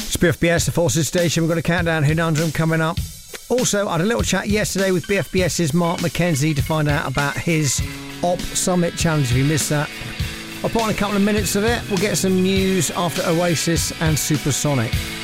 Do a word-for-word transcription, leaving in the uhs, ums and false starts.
It's B F B S, the Forces Station. We've got a countdown conundrum coming up. Also, I had a little chat yesterday with B F B S's Mark McKenzie to find out about his Op Summit Challenge. If you missed that, I'll put on a couple of minutes of it. We'll get some news after Oasis and Supersonic.